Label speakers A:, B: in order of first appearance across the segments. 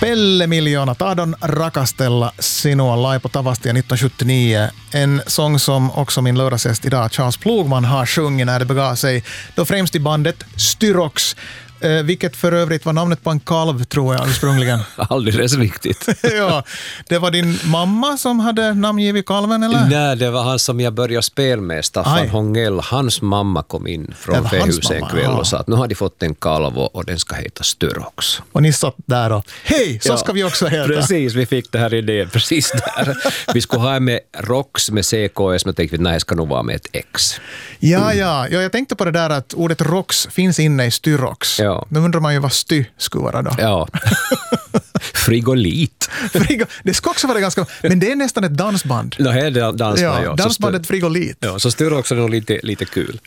A: Pelle Miljoona, tahdon rakastella sinua Laipo Tavastia 1979. En sång som också min lördagsgäst idag, Charles Plogman, har sjungit när det begav sig. Då främst i bandet Styrox. Vilket för övrigt var namnet på en kalv, tror jag, ursprungligen.
B: Alldeles riktigt.
A: Ja, det var din mamma som hade namngivit kalven, eller?
B: Nej, det var han som jag började spela med, Staffan Hångell. Hans mamma kom in från Fähuset en kväll och sa att nu har de fått en kalv och den ska heta Styrox.
A: Och ni satt där och, hej, så ska vi också heta.
B: Precis, vi fick det här idén precis där. Vi skulle ha med Rox med CKS, men tänkte vi nej, ska nog vara med ett X.
A: Ja, jag tänkte på det där att ordet Rox finns inne i Styrox.
B: Ja.
A: Nu undrar man ju vad sty skulle vara då.
B: Ja. Frigolit.
A: Det ska också vara ganska... Men det är nästan ett dansband.
B: Det är dansband, ja.
A: Dansbandet Frigolit.
B: Ja, så Styrox är nog lite kul.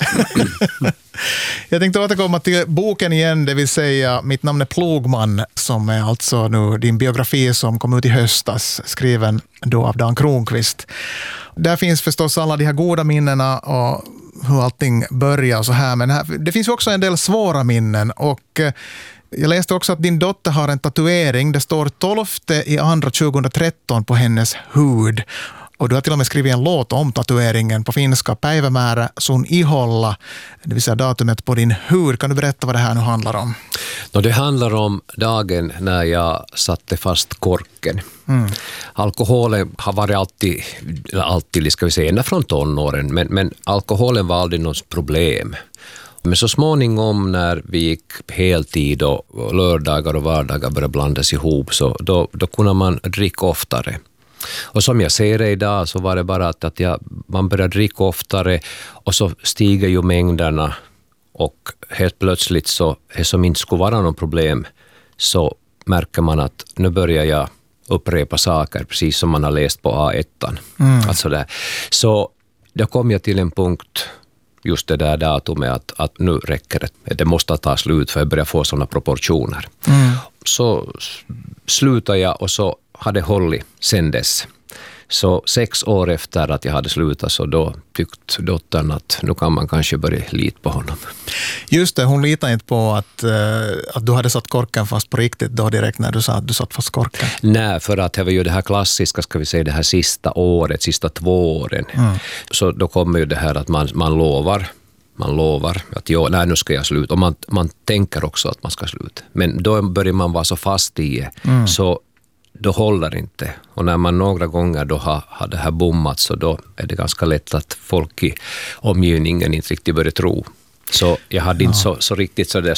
A: Jag tänkte återkomma till boken igen, det vill säga Mitt namn är Plogman, som är alltså nu din biografi som kom ut i höstas, skriven då av Dan Kronqvist. Där finns förstås alla de här goda minnena och hur allting börjar och så här, men det finns också en del svåra minnen, och jag läste också att din dotter har en tatuering. Det står 12/2/2013 på hennes hud. Och du har till och med skrivit en låt om tatueringen på finska, Päivämäärä sun iholla, det vill säga datumet på din hud. Kan du berätta vad det här nu handlar om?
B: Det handlar om dagen när jag satte fast korken. Alkoholen har varit alltid ska vi säga, ända från tonåren, men alkoholen var aldrig något problem. Men så småningom när vi gick heltid och lördagar och vardagar började blandas ihop, så då kunde man dricka oftare. Och som jag ser det idag så var det bara att man började dricka oftare och så stiger ju mängderna, och helt plötsligt så det som inte skulle vara någon problem, så märker man att nu börjar jag upprepa saker precis som man har läst på A1. Alltså där. Så då kom jag till en punkt, just det där datumet, att nu räcker det måste ta slut för jag börjar få sådana proportioner. Så slutade jag och så hade hållit sen dess. Så 6 år efter att jag hade slutat, så då tyckte dottern att nu kan man kanske börja lita på honom.
A: Just det, hon litar inte på att du hade satt korken fast på riktigt då direkt när du sa att du satt fast korken.
B: Nej, för att det var ju det här klassiska, ska vi säga, det här sista 2 åren. Så då kommer ju det här att man lovar att nu ska jag sluta. Och man tänker också att man ska sluta. Men då börjar man vara så fast i så då håller det inte. Och när man några gånger då har det här bommat, så då är det ganska lätt att folk i omgivningen inte riktigt börjar tro. Så jag hade inte så riktigt så där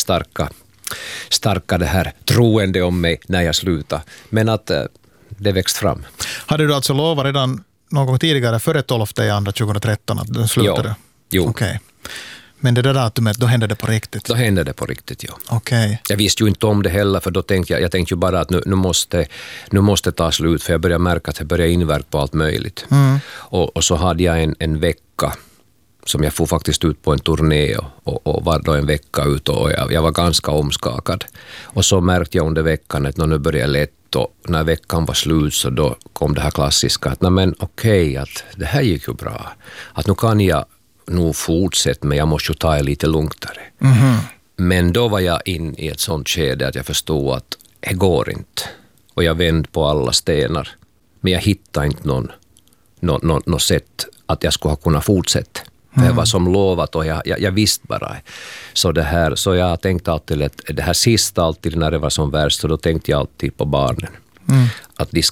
B: starka det här troende om mig när jag slutade. Men att det växt fram. Hade
A: du alltså lovat redan någon gång tidigare, före 12/2/2013 att du slutade?
B: Jo.
A: Okej. Men det där datumet, då hände det på riktigt?
B: Då hände det på riktigt, ja.
A: Okay.
B: Jag visste ju inte om det heller, för då tänkte jag tänkte ju bara att nu måste ta slut, för jag började märka att det började inverka på allt möjligt. Och så hade jag en vecka som jag får faktiskt ut på en turné och var då en vecka ut, och jag var ganska omskakad. Och så märkte jag under veckan att nu började lätt, och när veckan var slut så då kom det här klassiska att okej, att det här gick ju bra. Att nu kan jag nog fortsätta, men jag måste ju ta det lite lugnare. Men då var jag in i ett sånt skede att jag förstod att det går inte. Och jag vände på alla stenar. Men jag hittade inte något sätt att jag skulle ha kunnat fortsätta. För jag var som lovat, och jag visste bara. Så jag tänkte alltid att det här sista alltid när det var som värst, så då tänkte jag alltid på barnen. Att